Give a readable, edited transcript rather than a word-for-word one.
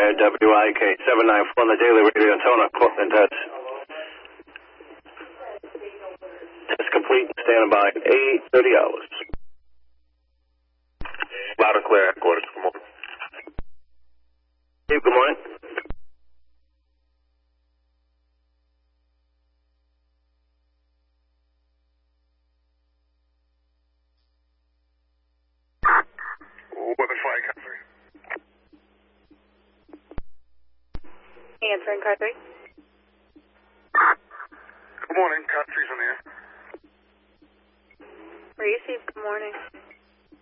WIK 794 on the daily radio in Tona. And test complete. Standing by 8:30 hours. Loud and clear, headquarters. Good morning. Steve, good morning. Weapon flight, car 3. Answering car 3. Good morning, car 3's on the air. Receive, good morning.